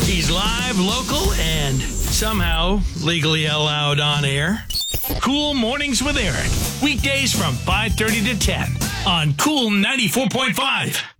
He's live, local, and somehow legally allowed on air. Cool Mornings with Eric. Weekdays from 5:30 to 10 on Cool 94.5.